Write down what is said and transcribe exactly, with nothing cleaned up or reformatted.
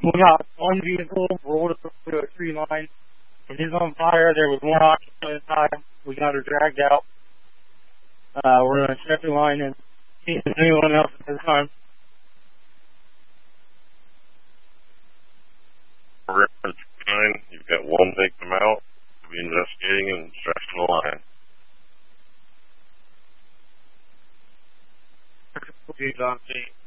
We got one vehicle rolled up to a tree line. It is on fire. There was one occupant inside. We got her dragged out. Uh, we're going to check the line and see if there's anyone else at this time. We're at the line. You've got one victim out. We'll be investigating and stretching the line. Please on scene.